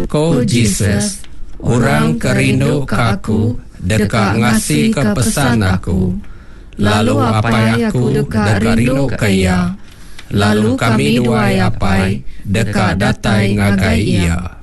ko Jesus, urang kerindu ka aku, deka ngasih ke pesan aku. Lalu apai aku deka rindu ke ia, lalu kami dua apai deka datai ngagai ia.